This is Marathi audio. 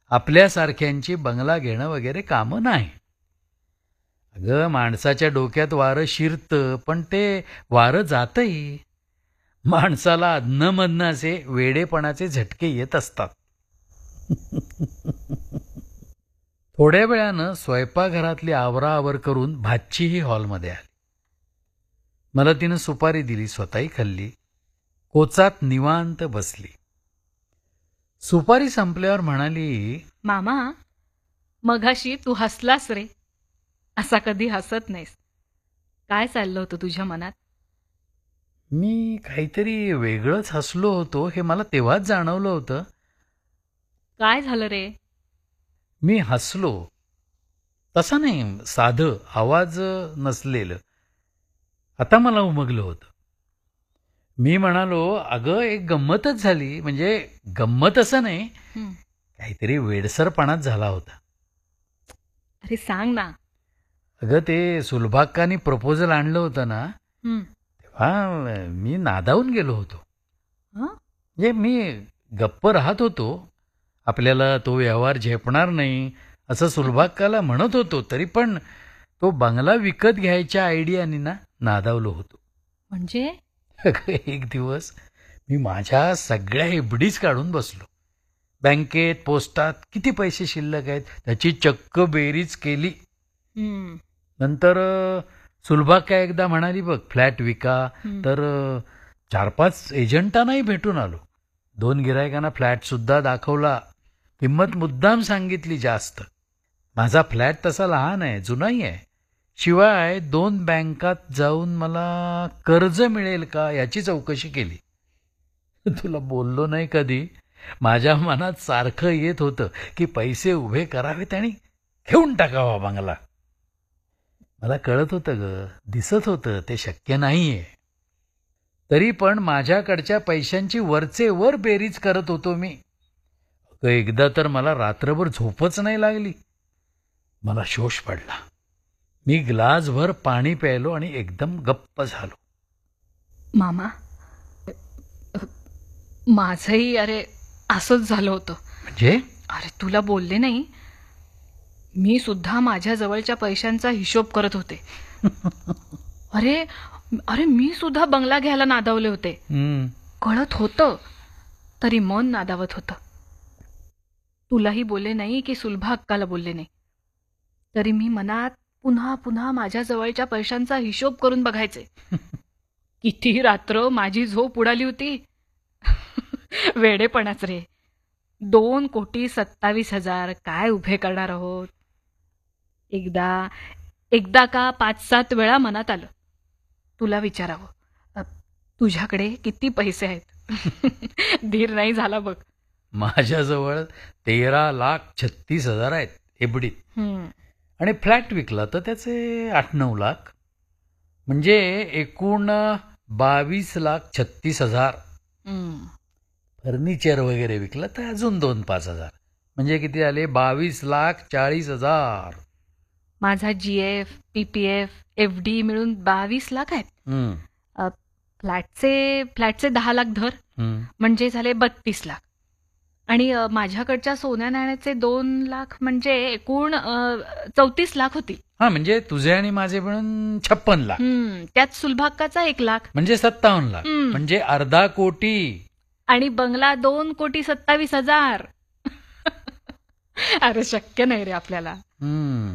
आपल्यासारख्यांची बंगला घेणं वगैरे कामं नाही. अगं, माणसाच्या डोक्यात वारं शिरतं, पण ते वारं जातही. माणसाला अधनंमधनं असे वेडेपणाचे झटके येत असतात. थोड्या वेळानं स्वयंपाकघरातली आवराआवर करून भाचीही हॉलमध्ये आली. मला तिनं सुपारी दिली, स्वतःही खाल्ली. कोचात निवांत बसली. सुपारी संपल्यावर म्हणाली, मामा, मघाशी तू हसलास रे. असा कधी हसत नाहीस. काय चाललं होतं तुझ्या मनात? मी काहीतरी वेगळंच हसलो होतो हे मला तेव्हाच जाणवलं होतं. काय झालं रे? मी हसलो. तसं नाही, साधं, आवाज नसलेलं. आता मला उमगलं होतं. मी म्हणालो, अगं एक गंमतच झाली. म्हणजे गंमत असं नाही, काहीतरी वेडसरपणाच झाला होता. अरे सांग ना. अगं, ते सुलभाक्कानी प्रपोजल आणलं होतं ना, तेव्हा मी नादावून गेलो होतो. म्हणजे मी गप्प राहत होतो. आपल्याला तो व्यवहार झेपणार नाही असं सुलभाक्काला म्हणत होतो, तरी पण तो बंगला विकत घ्यायच्या आयडियानी ना नादावलो होतो. म्हणजे एक दिवस मी माझ्या सगळ्या एफडीज काढून बसलो. बँकेत, पोस्टात किती पैसे शिल्लक आहेत त्याची चक्क बेरीज केली. नंतर सुलभाक्का एकदा म्हणाली, बघ फ्लॅट विका. तर 4-5 एजंटांनाही भेटून आलो. 2 गिरायकांना फ्लॅट सुद्धा दाखवला. किंमत मुद्दाम सांगितली जास्त. माझा फ्लॅट तसा लहान आहे, जुनाही आहे. शिवाय 2 बँकात जाऊन मला कर्ज मिळेल का याची चौकशी केली. तुला बोललो नाही कधी, माझ्या मनात सारखं येत होतं की पैसे उभे करावेत आणि घेऊन टाकावा बंगला. मला कळत होतं ग, दिसत होतं ते शक्य नाहीये. तरी पण माझ्याकडच्या पैशांची वरचे वर बेरीज करत होतो मी. एकदा तर मला रात्रभर झोपच नाही लागली. मला शोष पडला. मी ग्लासभर पाणी प्यायलो आणि एकदम गप्प झालो. मामा, माझंही अरे असंच झालं होतं. म्हणजे? अरे तुला बोलले नाही, मी सुद्धा माझ्या जवळच्या पैशांचा हिशोब करत होते. अरे अरे मी सुद्धा बंगला घ्यायला नादावले होते. कळत होतं तरी मन नादावत होतं. तुलाही बोलले नाही की सुलभा अक्काला बोलले नाही, तरी मी मनात पुन्हा पुन्हा माझ्या जवळच्या पैशांचा हिशोब करून बघायचे. किती रात्र माझी झोप उडाली होती. वेडेपणाच रे. 2,27,000 काय उभे करणार आहोत. एकदा का 5-7 वेळा मनात आलं तुला विचारावं, तुझ्याकडे किती पैसे आहेत. धीर नाही झाला बघ. माझ्याजवळ 13,36,000 आहेत एफडीत. आणि फ्लॅट विकला तर त्याचे 8-9 लाख, म्हणजे एकूण 22,36,000. फर्निचर वगैरे विकलं तर अजून 2-5 हजार, म्हणजे किती आले? 22,40,000. माझा GF, PPF, FD मिळून 22 लाख आहेत. फ्लॅटचे 10 लाख धर, म्हणजे झाले 32 लाख. आणि माझ्याकडच्या सोन्या नाण्याचे 2 लाख, म्हणजे एकूण 34 लाख होती. हा, म्हणजे तुझे आणि माझे मिळून 56 लाख. त्यात सुलभाक्काचा 1 लाख, म्हणजे 57 लाख, म्हणजे अर्धा कोटी. आणि बंगला 2,27,000. अरे शक्य नाही रे आपल्याला.